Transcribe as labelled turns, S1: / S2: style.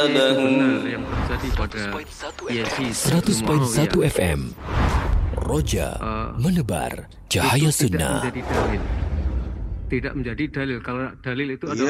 S1: benar yang terjadi pada Yazid
S2: 100.1 FM Roja menebar cahaya sunnah.
S1: Tidak menjadi dalil. Kalau dalil itu adalah